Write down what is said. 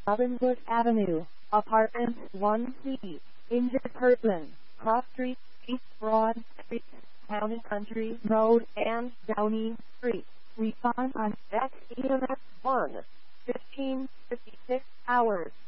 Robinwood Avenue, Apartment 1C, Injured Person, Cross Street, East Broad Street, Town and Country Road, and Downey Street. Respond on EMS 1, 1556 hours.